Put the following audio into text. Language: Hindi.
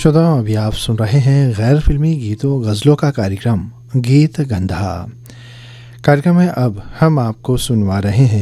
श्रोताओं, अभी आप सुन रहे हैं गैर फिल्मी गीतों गज़लों का कार्यक्रम गीत गंधा। कार्यक्रम में अब हम आपको सुनवा रहे हैं